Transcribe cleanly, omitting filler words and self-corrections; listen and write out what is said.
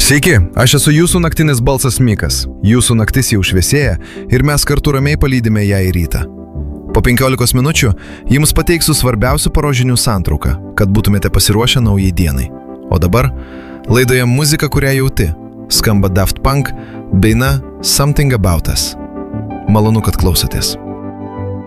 Sveiki, aš esu jūsų naktinis balsas Mikas. Jūsų naktis jau šviesėja ir mes kartu ramiai palydime ją į rytą. Po 15 minučių jums pateiksiu svarbiausių paros žinių santrauką, kad būtumėte pasiruošę naujai dienai. O dabar laidoje muzika, kurią jauti. Skamba Daft Punk, daina Something About Us. Malonu, kad klausotės.